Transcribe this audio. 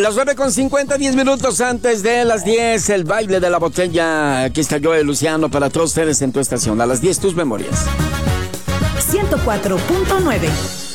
Las 9:50, 10 minutos antes de las 10, el baile de la botella. Aquí está Joel Luciano para todos ustedes en tu estación. A las 10, tus memorias. 104.9